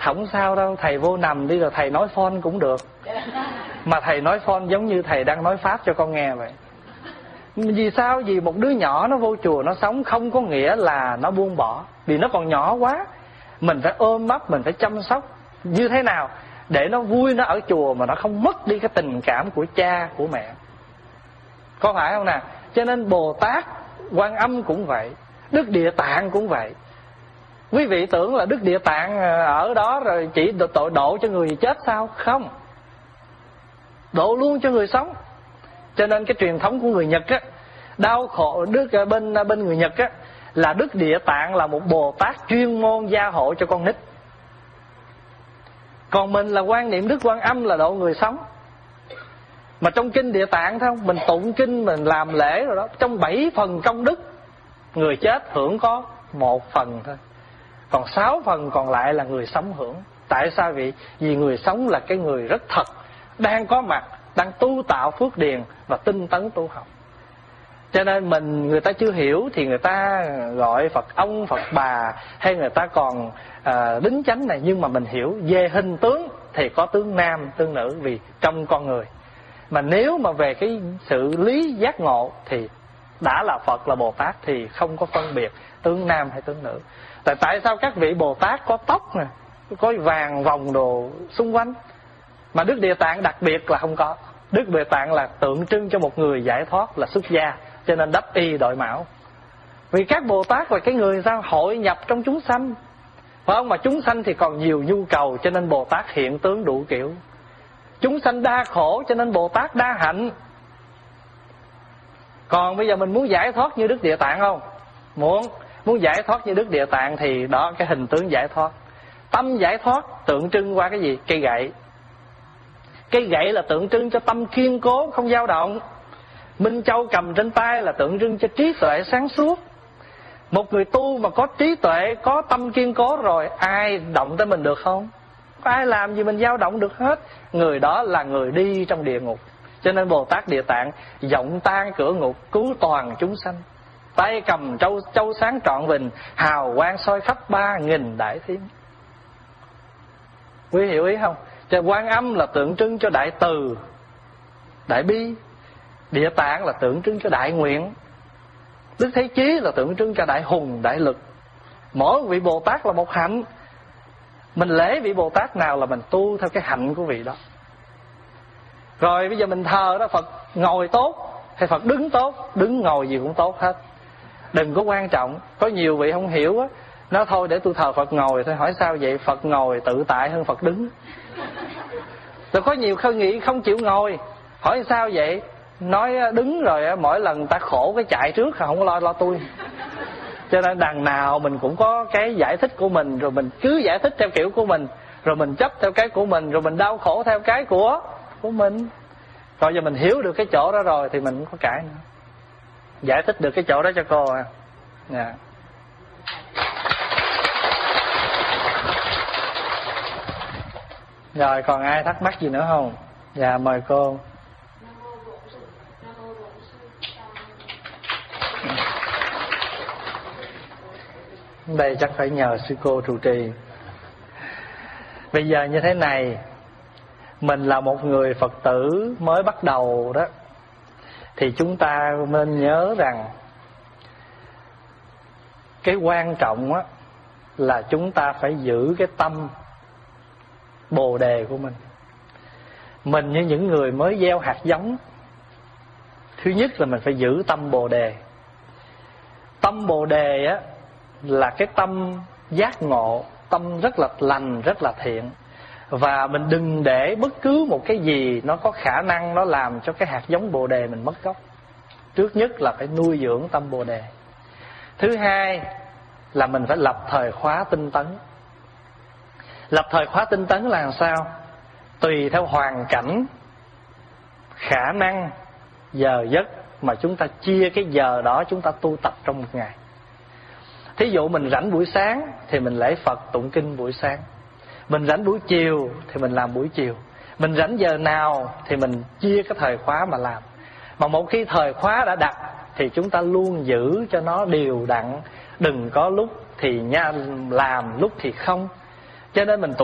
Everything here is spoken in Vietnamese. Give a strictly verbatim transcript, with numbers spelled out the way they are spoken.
không sao đâu, thầy vô nằm đi rồi thầy nói phone cũng được. Mà thầy nói phone giống như thầy đang nói pháp cho con nghe vậy. Vì sao? Vì một đứa nhỏ nó vô chùa nó sống không có nghĩa là nó buông bỏ. Vì nó còn nhỏ quá. Mình phải ôm ấp, mình phải chăm sóc như thế nào để nó vui, nó ở chùa mà nó không mất đi cái tình cảm của cha, của mẹ. Có phải không nào? Cho nên Bồ Tát, Quan Âm cũng vậy, Đức Địa Tạng cũng vậy. Quý vị tưởng là Đức Địa Tạng ở đó rồi chỉ tội độ cho người chết sao? Không, độ luôn cho người sống. Cho nên cái truyền thống của người Nhật á, đau khổ Đức bên bên người Nhật á, là Đức Địa Tạng là một Bồ Tát chuyên môn gia hộ cho con nít. Còn mình là quan niệm Đức Quan Âm là độ người sống. Mà trong kinh Địa Tạng thấy không, mình tụng kinh, mình làm lễ rồi đó, trong bảy phần công đức, người chết hưởng có một phần thôi, còn sáu phần còn lại là người sống hưởng. Tại sao vậy? Vì người sống là cái người rất thật, đang có mặt, đang tu tạo phước điền và tinh tấn tu học. Cho nên mình, người ta chưa hiểu thì người ta gọi Phật ông, Phật bà, hay người ta còn à, đính chánh này. Nhưng mà mình hiểu về hình tướng thì có tướng nam, tướng nữ, vì trong con người. Mà nếu mà về cái sự lý giác ngộ thì đã là Phật, là Bồ Tát thì không có phân biệt tướng nam hay tướng nữ. Tại tại sao các vị Bồ Tát có tóc nè, có vàng vòng đồ xung quanh, mà Đức Địa Tạng đặc biệt là không có. Đức Địa Tạng là tượng trưng cho một người giải thoát, là xuất gia, cho nên đắp y đội mão. Vì các Bồ Tát là cái người sao hội nhập trong chúng sanh, phải không? Mà chúng sanh thì còn nhiều nhu cầu, cho nên Bồ Tát hiện tướng đủ kiểu. Chúng sanh đa khổ cho nên Bồ Tát đa hạnh. Còn bây giờ mình muốn giải thoát như Đức Địa Tạng không? Muốn. Muốn giải thoát như Đức Địa Tạng thì đó, cái hình tướng giải thoát. Tâm giải thoát tượng trưng qua cái gì? Cây gậy. Cây gậy là tượng trưng cho tâm kiên cố, không dao động. Minh châu cầm trên tay là tượng trưng cho trí tuệ sáng suốt. Một người tu mà có trí tuệ, có tâm kiên cố rồi, ai động tới mình được không? Có ai làm gì mình dao động được hết. Người đó là người đi trong địa ngục. Cho nên Bồ Tát Địa Tạng giọng tan cửa ngục, cứu toàn chúng sanh. Tay cầm châu, châu sáng trọn vình, hào quang soi khắp ba nghìn đại thiên. Quý hiểu ý không? Cho Quan Âm là tượng trưng cho đại từ, đại bi. Địa Tạng là tượng trưng cho đại nguyện. Đức Thế Chí là tượng trưng cho đại hùng, đại lực. Mỗi vị Bồ Tát là một hạnh. Mình lễ vị Bồ Tát nào là mình tu theo cái hạnh của vị đó. Rồi bây giờ mình thờ đó, Phật ngồi tốt hay Phật đứng tốt, đứng ngồi gì cũng tốt hết. Đừng có quan trọng. Có nhiều vị không hiểu á, nói thôi để tôi thờ Phật ngồi thôi. Hỏi sao vậy? Phật ngồi tự tại hơn Phật đứng. Rồi có nhiều khơi nghĩ không chịu ngồi. Hỏi sao vậy? Nói đứng rồi mỗi lần người ta khổ cái chạy trước, không có lo lo tôi. Cho nên đằng nào mình cũng có cái giải thích của mình, rồi mình cứ giải thích theo kiểu của mình, rồi mình chấp theo cái của mình, rồi mình đau khổ theo cái của của mình. Rồi giờ mình hiểu được cái chỗ đó rồi thì mình không có cãi nữa. Giải thích được cái chỗ đó cho cô à. Yeah. Rồi còn ai thắc mắc gì nữa không? Dạ mời cô. Đây chắc phải nhờ sư cô trụ trì. Bây giờ như thế này, mình là một người Phật tử mới bắt đầu đó, thì chúng ta nên nhớ rằng cái quan trọng á là chúng ta phải giữ cái tâm Bồ đề của mình. Mình như những người mới gieo hạt giống, thứ nhất là mình phải giữ tâm Bồ đề. Tâm Bồ đề á là cái tâm giác ngộ, tâm rất là lành, rất là thiện. Và mình đừng để bất cứ một cái gì nó có khả năng nó làm cho cái hạt giống Bồ đề mình mất gốc. Trước nhất là phải nuôi dưỡng tâm Bồ đề. Thứ hai là mình phải lập thời khóa tinh tấn. Lập thời khóa tinh tấn là làm sao? Tùy theo hoàn cảnh, khả năng, giờ giấc mà chúng ta chia cái giờ đó chúng ta tu tập trong một ngày. Thí dụ mình rảnh buổi sáng thì mình lễ Phật tụng kinh buổi sáng. Mình rảnh buổi chiều thì mình làm buổi chiều. Mình rảnh giờ nào thì mình chia cái thời khóa mà làm. Mà một khi thời khóa đã đặt thì chúng ta luôn giữ cho nó đều đặn. Đừng có lúc thì nha làm, lúc thì không. Cho nên mình tụng